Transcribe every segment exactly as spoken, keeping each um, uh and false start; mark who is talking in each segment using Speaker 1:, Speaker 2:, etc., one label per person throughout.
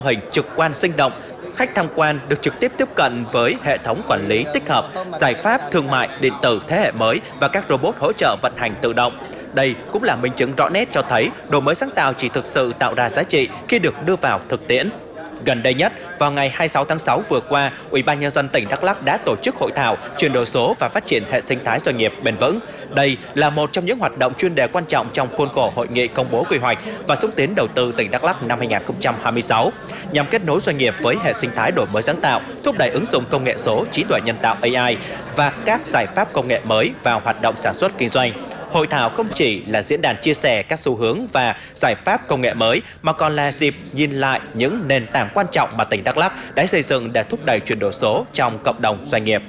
Speaker 1: hình trực quan sinh động. Khách tham quan được trực tiếp tiếp cận với hệ thống quản lý tích hợp, giải pháp thương mại điện tử thế hệ mới và các robot hỗ trợ vận hành tự động. Đây cũng là minh chứng rõ nét cho thấy đổi mới sáng tạo chỉ thực sự tạo ra giá trị khi được đưa vào thực tiễn. Gần đây nhất, vào ngày hai mươi sáu tháng sáu vừa qua, Ủy ban Nhân dân tỉnh Đắk Lắk đã tổ chức hội thảo chuyển đổi số và phát triển hệ sinh thái doanh nghiệp bền vững. Đây là một trong những hoạt động chuyên đề quan trọng trong khuôn khổ hội nghị công bố quy hoạch và xúc tiến đầu tư tỉnh Đắk Lắk năm hai nghìn không trăm hai mươi sáu, nhằm kết nối doanh nghiệp với hệ sinh thái đổi mới sáng tạo, thúc đẩy ứng dụng công nghệ số, trí tuệ nhân tạo A I và các giải pháp công nghệ mới vào hoạt động sản xuất kinh doanh. Hội thảo không chỉ là diễn đàn chia sẻ các xu hướng và giải pháp công nghệ mới mà còn là dịp nhìn lại những nền tảng quan trọng mà tỉnh Đắk Lắk đã xây dựng để thúc đẩy chuyển đổi số trong cộng đồng doanh nghiệp.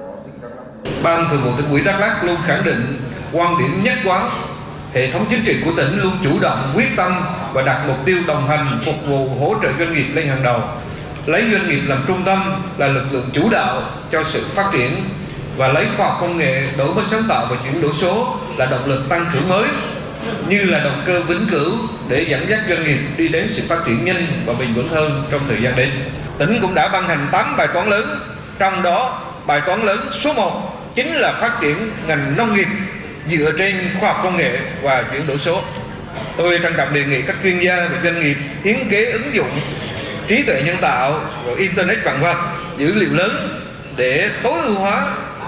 Speaker 2: Ban Thường vụ Tỉnh ủy Đắk Lắk luôn khẳng định quan điểm nhất quán, hệ thống chính trị của tỉnh luôn chủ động, quyết tâm và đặt mục tiêu đồng hành, phục vụ, hỗ trợ doanh nghiệp lên hàng đầu, lấy doanh nghiệp làm trung tâm, là lực lượng chủ đạo cho sự phát triển và lấy khoa học công nghệ, đổi mới sáng tạo và chuyển đổi số là động lực tăng trưởng mới, như là động cơ vĩnh cửu để dẫn dắt doanh nghiệp đi đến sự phát triển nhanh và bền vững hơn trong thời gian đến. Tỉnh cũng đã ban hành tám bài toán lớn, trong đó bài toán lớn số một chính là phát triển ngành nông nghiệp dựa trên khoa học công nghệ và chuyển đổi số. Tôi trân trọng đề nghị các chuyên gia và doanh nghiệp hiến kế ứng dụng trí tuệ nhân tạo và internet vạn vật, dữ liệu lớn để tối ưu hóa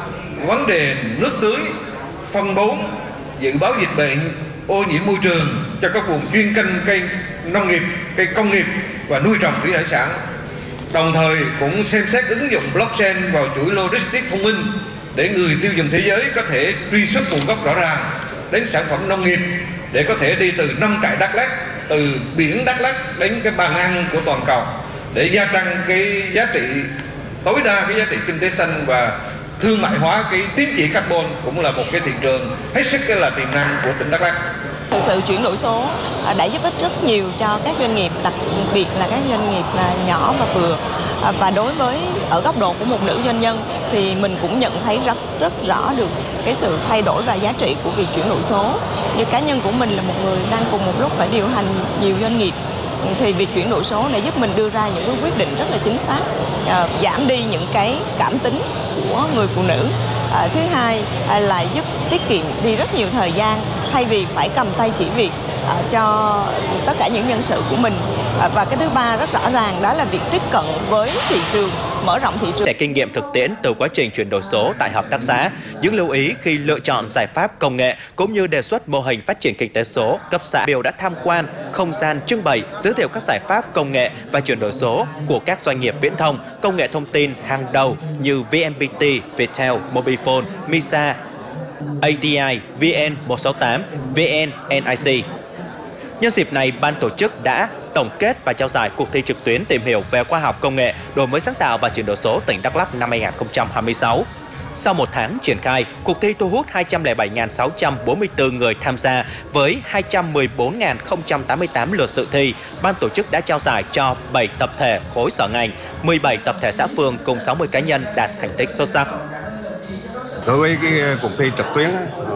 Speaker 2: vấn đề nước tưới, phân bón, dự báo dịch bệnh, ô nhiễm môi trường cho các vùng chuyên canh cây nông nghiệp, cây công nghiệp và nuôi trồng thủy hải sản. Đồng thời cũng xem xét ứng dụng blockchain vào chuỗi logistics thông minh để người tiêu dùng thế giới có thể truy xuất nguồn gốc rõ ràng đến sản phẩm nông nghiệp, để có thể đi từ nông trại Đắk Lắk, từ biển Đắk Lắk đến cái bàn ăn của toàn cầu, để gia tăng cái giá trị tối đa, cái giá trị kinh tế xanh và thương mại hóa cái tín chỉ carbon, cũng là một cái thị trường hết sức là tiềm năng của tỉnh Đắk Lắk.
Speaker 3: Thực sự chuyển đổi số đã giúp ích rất nhiều cho các doanh nghiệp, đặc biệt là các doanh nghiệp nhỏ và vừa. Và đối với ở góc độ của một nữ doanh nhân thì mình cũng nhận thấy rất rất rõ được cái sự thay đổi và giá trị của việc chuyển đổi số. Như cá nhân của mình là một người đang cùng một lúc phải điều hành nhiều doanh nghiệp, thì việc chuyển đổi số này giúp mình đưa ra những cái quyết định rất là chính xác, giảm đi những cái cảm tính của người phụ nữ. À, thứ hai à, là giúp tiết kiệm đi rất nhiều thời gian, thay vì phải cầm tay chỉ việc à, cho tất cả những nhân sự của mình. À, và cái thứ ba rất rõ ràng đó là việc tiếp cận với thị trường, mở rộng thị trường.
Speaker 1: Để kinh nghiệm thực tiễn từ quá trình chuyển đổi số tại hợp tác xã, những lưu ý khi lựa chọn giải pháp công nghệ cũng như đề xuất mô hình phát triển kinh tế số, cấp xã đều đã tham quan không gian trưng bày giới thiệu các giải pháp công nghệ và chuyển đổi số của các doanh nghiệp viễn thông, công nghệ thông tin hàng đầu như vê en pê tê, Viettel, Mobifone, Misa, a tê i, vê en một sáu tám, vê en en i xê. Nhân dịp này, ban tổ chức đã tổng kết và trao giải cuộc thi trực tuyến tìm hiểu về khoa học công nghệ, đổi mới sáng tạo và chuyển đổi số tỉnh Đắk Lắk năm hai nghìn không trăm hai mươi sáu. Sau một tháng triển khai, cuộc thi thu hút hai trăm lẻ bảy nghìn sáu trăm bốn mươi tư người tham gia với hai trăm mười bốn nghìn không trăm tám mươi tám lượt dự thi. Ban tổ chức đã trao giải cho bảy tập thể khối sở ngành, mười bảy tập thể xã phường cùng sáu mươi cá nhân đạt thành tích xuất sắc.
Speaker 4: Đối với cái cuộc thi trực tuyến,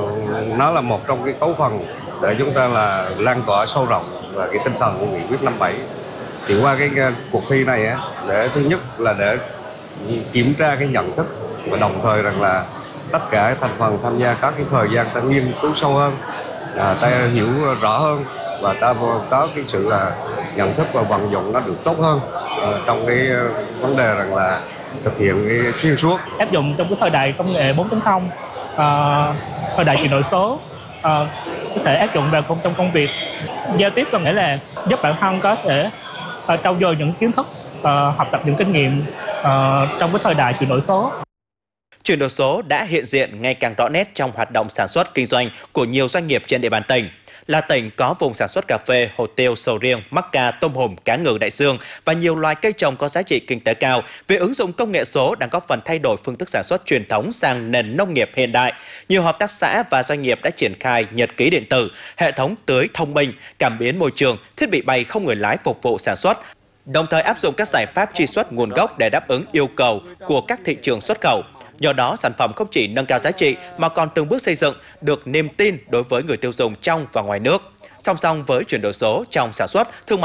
Speaker 4: nó là một trong cái cấu phần để chúng ta là lan tỏa sâu rộng và cái tinh thần của nghị quyết năm bảy. Thì qua cái cuộc thi này á, để thứ nhất là để kiểm tra cái nhận thức và đồng thời rằng là tất cả thành phần tham gia có cái thời gian ta nghiên cứu sâu hơn, à, ta hiểu rõ hơn và ta có cái sự là nhận thức và vận dụng nó được tốt hơn à, trong cái vấn đề rằng là thực hiện cái xuyên suốt.
Speaker 5: Áp dụng trong cái thời đại công nghệ bốn chấm không, uh, thời đại chuyển đổi số, uh, có thể áp dụng vào công trong công việc giao tiếp, có nghĩa là giúp bản thân có thể uh, trau dồi những kiến thức, uh, học tập những kinh nghiệm uh, trong cái thời đại chuyển đổi số.
Speaker 1: Chuyển đổi số đã hiện diện ngày càng rõ nét trong hoạt động sản xuất kinh doanh của nhiều doanh nghiệp trên địa bàn tỉnh. Là tỉnh có vùng sản xuất cà phê, hồ tiêu, sầu riêng, mắc ca, tôm hùm, cá ngừ đại dương và nhiều loài cây trồng có giá trị kinh tế cao. Việc ứng dụng công nghệ số đang góp phần thay đổi phương thức sản xuất truyền thống sang nền nông nghiệp hiện đại. Nhiều hợp tác xã và doanh nghiệp đã triển khai nhật ký điện tử, hệ thống tưới thông minh, cảm biến môi trường, thiết bị bay không người lái phục vụ sản xuất, đồng thời áp dụng các giải pháp truy xuất nguồn gốc để đáp ứng yêu cầu của các thị trường xuất khẩu. Nhờ đó, sản phẩm không chỉ nâng cao giá trị mà còn từng bước xây dựng được niềm tin đối với người tiêu dùng trong và ngoài nước. Song song với chuyển đổi số trong sản xuất, thương mại